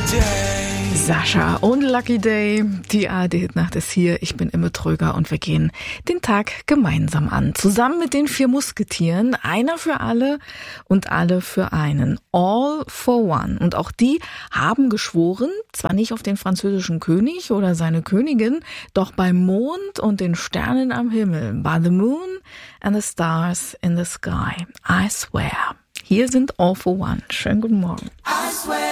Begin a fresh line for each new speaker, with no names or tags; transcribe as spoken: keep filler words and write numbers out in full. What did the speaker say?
Sascha und Lucky Day, die A R D-Hitnacht ist hier, ich bin Imme Tröger und wir gehen den Tag gemeinsam an. Zusammen mit den vier Musketieren, einer für alle und alle für einen. All for one. Und auch die haben geschworen, zwar nicht auf den französischen König oder seine Königin, doch beim Mond und den Sternen am Himmel. By the moon and the stars in the sky. I swear. Hier sind All for one. Schönen guten Morgen. I swear.